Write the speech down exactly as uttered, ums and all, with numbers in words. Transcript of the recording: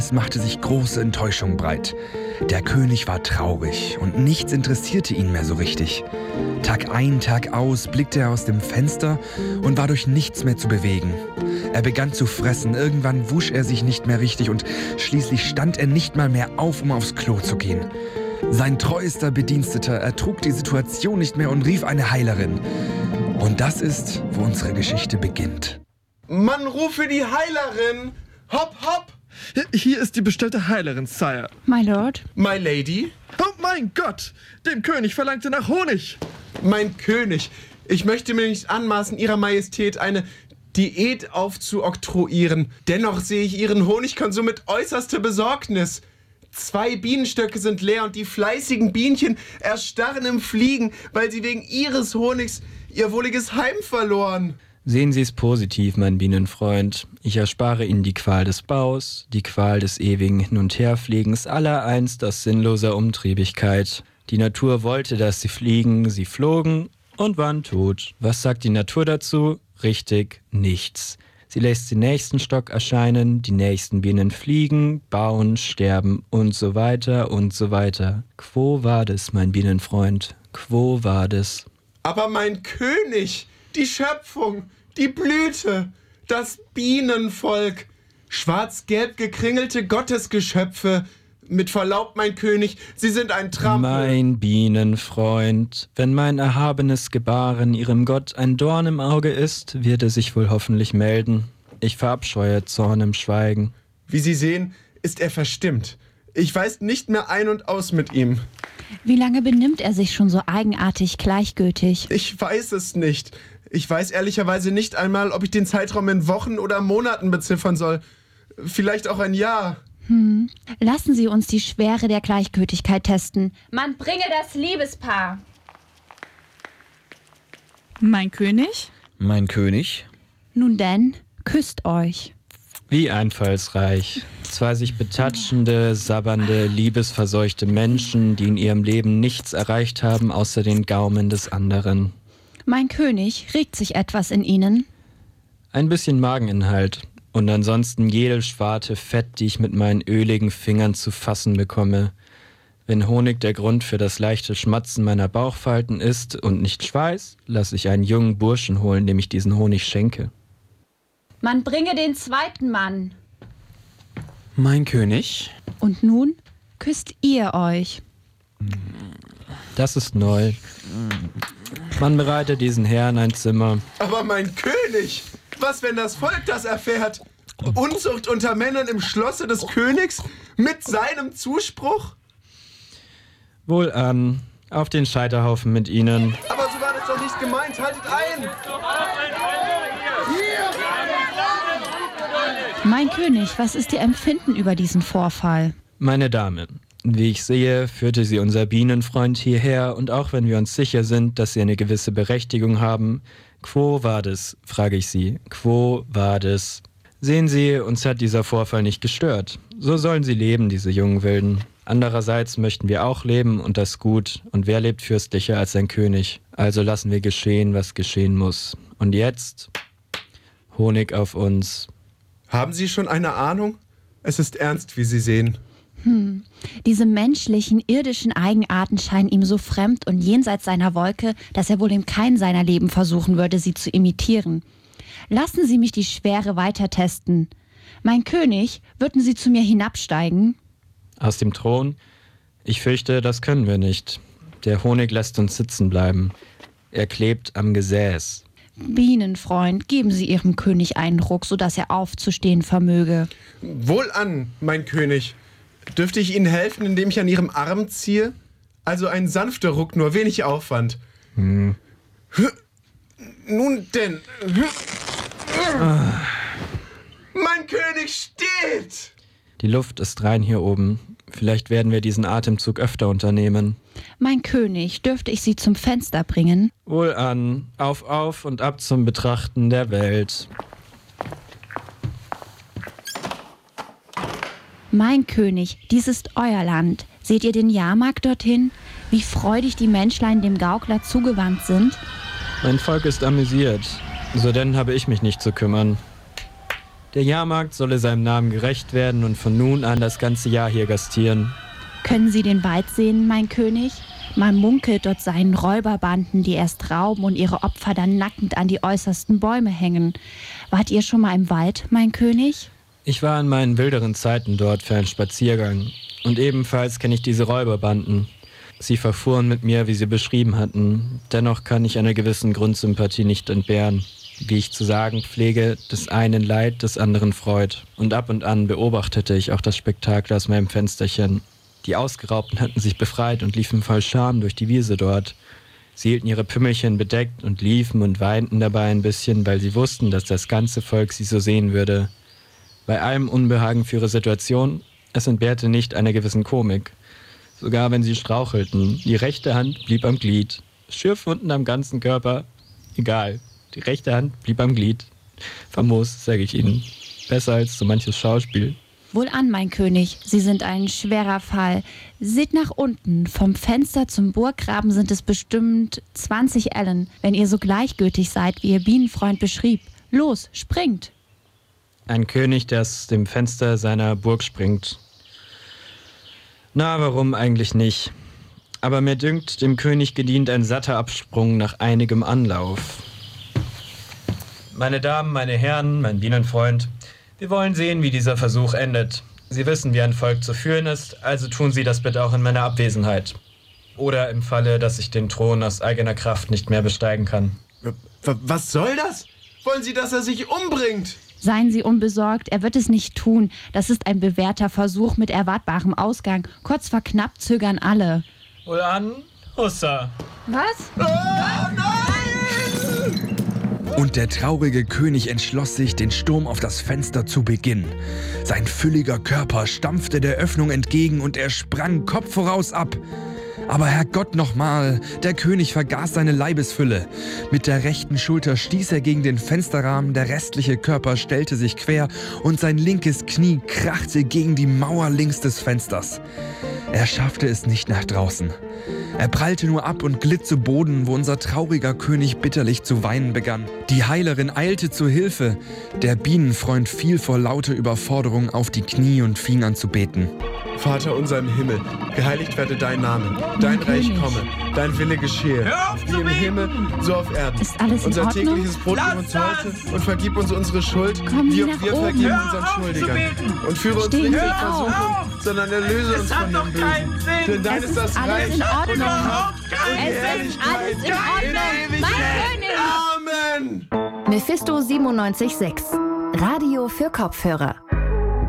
Es machte sich große Enttäuschung breit. Der König war traurig und nichts interessierte ihn mehr so richtig. Tag ein, Tag aus blickte er aus dem Fenster und war durch nichts mehr zu bewegen. Er begann zu fressen, irgendwann wusch er sich nicht mehr richtig und schließlich stand er nicht mal mehr auf, um aufs Klo zu gehen. Sein treuester Bediensteter ertrug die Situation nicht mehr und rief eine Heilerin. Und das ist, wo unsere Geschichte beginnt. Man rufe die Heilerin! Hopp, hopp! Hier ist die bestellte Heilerin, Sire. My Lord. My Lady. Oh mein Gott! Dem König verlangte nach Honig. Mein König, ich möchte mir nicht anmaßen, Ihrer Majestät eine Diät aufzuoktroyieren. Dennoch sehe ich Ihren Honigkonsum mit äußerster Besorgnis. Zwei Bienenstöcke sind leer und die fleißigen Bienchen erstarren im Fliegen, weil sie wegen Ihres Honigs ihr wohliges Heim verloren. Sehen Sie es positiv, mein Bienenfreund. Ich erspare Ihnen die Qual des Baus, die Qual des ewigen Hin- und Herfliegens, allereinst aus sinnloser Umtriebigkeit. Die Natur wollte, dass sie fliegen, sie flogen und waren tot. Was sagt die Natur dazu? Richtig, nichts. Sie lässt den nächsten Stock erscheinen, die nächsten Bienen fliegen, bauen, sterben und so weiter und so weiter. Quo vadis, mein Bienenfreund? Quo vadis? Aber mein König, die Schöpfung, die Blüte, das Bienenvolk, schwarz-gelb gekringelte Gottesgeschöpfe. Mit Verlaub, mein König, Sie sind ein Trampel. Mein Bienenfreund, wenn mein erhabenes Gebaren Ihrem Gott ein Dorn im Auge ist, wird er sich wohl hoffentlich melden. Ich verabscheue Zorn im Schweigen. Wie Sie sehen, ist er verstimmt. Ich weiß nicht mehr ein und aus mit ihm. Wie lange benimmt er sich schon so eigenartig gleichgültig? Ich weiß es nicht. Ich weiß ehrlicherweise nicht einmal, ob ich den Zeitraum in Wochen oder Monaten beziffern soll. Vielleicht auch ein Jahr. Hm. Lassen Sie uns die Schwere der Gleichgültigkeit testen. Man bringe das Liebespaar. Mein König? Mein König? Nun denn, küsst euch. Wie einfallsreich. Zwei sich betatschende, sabbernde, liebesverseuchte Menschen, die in ihrem Leben nichts erreicht haben, außer den Gaumen des anderen. Mein König, regt sich etwas in Ihnen? Ein bisschen Mageninhalt. Und ansonsten jede Schwarte Fett, die ich mit meinen öligen Fingern zu fassen bekomme. Wenn Honig der Grund für das leichte Schmatzen meiner Bauchfalten ist und nicht Schweiß, lasse ich einen jungen Burschen holen, dem ich diesen Honig schenke. Man bringe den zweiten Mann. Mein König? Und nun küsst ihr euch. Das ist neu. Man bereitet diesen Herrn ein Zimmer. Aber mein König, was, wenn das Volk das erfährt? Unzucht unter Männern im Schlosse des Königs mit seinem Zuspruch? Wohlan, auf den Scheiterhaufen mit Ihnen. Aber so war das doch nicht gemeint. Haltet ein! Mein König, was ist Ihr Empfinden über diesen Vorfall? Meine Dame, wie ich sehe, führte sie unser Bienenfreund hierher und auch wenn wir uns sicher sind, dass sie eine gewisse Berechtigung haben, quo vadis, frage ich Sie, quo vadis? Sehen Sie, uns hat dieser Vorfall nicht gestört. So sollen sie leben, diese jungen Wilden. Andererseits möchten wir auch leben und das gut. Und wer lebt fürstlicher als ein König? Also lassen wir geschehen, was geschehen muss. Und jetzt Honig auf uns. Haben Sie schon eine Ahnung? Es ist ernst, wie Sie sehen. Hm. Diese menschlichen, irdischen Eigenarten scheinen ihm so fremd und jenseits seiner Wolke, dass er wohl in keinem seiner Leben versuchen würde, sie zu imitieren. Lassen Sie mich die Schwere weiter testen. Mein König, würden Sie zu mir hinabsteigen? Aus dem Thron? Ich fürchte, das können wir nicht. Der Honig lässt uns sitzen bleiben. Er klebt am Gesäß. Bienenfreund, geben Sie Ihrem König einen Ruck, sodass er aufzustehen vermöge. Wohlan, mein König. Dürfte ich Ihnen helfen, indem ich an Ihrem Arm ziehe? Also ein sanfter Ruck, nur wenig Aufwand. Hm. Nun denn. Ah. Mein König steht! Die Luft ist rein hier oben. Vielleicht werden wir diesen Atemzug öfter unternehmen. Mein König, dürfte ich Sie zum Fenster bringen? Wohlan, auf, auf und ab zum Betrachten der Welt. Mein König, dies ist euer Land. Seht ihr den Jahrmarkt dorthin? Wie freudig die Menschlein dem Gaukler zugewandt sind? Mein Volk ist amüsiert. So denn habe ich mich nicht zu kümmern. Der Jahrmarkt solle seinem Namen gerecht werden und von nun an das ganze Jahr hier gastieren. Können Sie den Wald sehen, mein König? Man munkelt, dort seien Räuberbanden, die erst rauben und ihre Opfer dann nackend an die äußersten Bäume hängen. Wart ihr schon mal im Wald, mein König? Ich war in meinen wilderen Zeiten dort für einen Spaziergang. Und ebenfalls kenne ich diese Räuberbanden. Sie verfuhren mit mir, wie sie beschrieben hatten. Dennoch kann ich einer gewissen Grundsympathie nicht entbehren. Wie ich zu sagen pflege, des einen Leid, des anderen Freud. Und ab und an beobachtete ich auch das Spektakel aus meinem Fensterchen. Die Ausgeraubten hatten sich befreit und liefen voll Scham durch die Wiese dort. Sie hielten ihre Pümmelchen bedeckt und liefen und weinten dabei ein bisschen, weil sie wussten, dass das ganze Volk sie so sehen würde. Bei allem Unbehagen für ihre Situation, es entbehrte nicht einer gewissen Komik. Sogar wenn sie strauchelten, die rechte Hand blieb am Glied. Schürfwunden am ganzen Körper, egal. Die rechte Hand blieb am Glied. Famos, sage ich Ihnen. Besser als so manches Schauspiel. Wohlan, mein König, Sie sind ein schwerer Fall. Seht nach unten, vom Fenster zum Burggraben sind es bestimmt zwanzig Ellen, wenn ihr so gleichgültig seid, wie Ihr Bienenfreund beschrieb. Los, springt! Ein König, der aus dem Fenster seiner Burg springt. Na, warum eigentlich nicht? Aber mir dünkt, dem König gedient ein satter Absprung nach einigem Anlauf. Meine Damen, meine Herren, mein Bienenfreund, wir wollen sehen, wie dieser Versuch endet. Sie wissen, wie ein Volk zu führen ist, also tun Sie das bitte auch in meiner Abwesenheit. Oder im Falle, dass ich den Thron aus eigener Kraft nicht mehr besteigen kann. W- Was soll das? Wollen Sie, dass er sich umbringt? Seien Sie unbesorgt, er wird es nicht tun. Das ist ein bewährter Versuch mit erwartbarem Ausgang. Kurz vor knapp zögern alle. Wohlan, Hussa. Was? Und der traurige König entschloss sich, den Sturm auf das Fenster zu beginnen. Sein fülliger Körper stampfte der Öffnung entgegen und er sprang Kopf voraus ab. Aber Herrgott nochmal, der König vergaß seine Leibesfülle. Mit der rechten Schulter stieß er gegen den Fensterrahmen, der restliche Körper stellte sich quer und sein linkes Knie krachte gegen die Mauer links des Fensters. Er schaffte es nicht nach draußen. Er prallte nur ab und glitt zu Boden, wo unser trauriger König bitterlich zu weinen begann. Die Heilerin eilte zur Hilfe. Der Bienenfreund fiel vor lauter Überforderung auf die Knie und fing an zu beten. Vater unser im Himmel, geheiligt werde dein Name, dein Reich komme, dein Wille geschehe, wie im Himmel, so auf Erden. Ist alles in Unser Ordnung? tägliches Brot gib uns heute und vergib uns unsere Schuld, Kommen wie Sie auch nach wir oben. vergeben Hör unseren Schuldigern. Und führe uns Stehen nicht in Sie Versuchung, sondern erlöse uns von dem Bösen. Denn dein Es ist ist das alles Reich in und Ordnung. die Macht und die Es ist Herrlichkeit alles in in Ordnung. Mein Ewigkeit. König! Amen. Mephisto siebenundneunzig Komma sechs. Radio für Kopfhörer.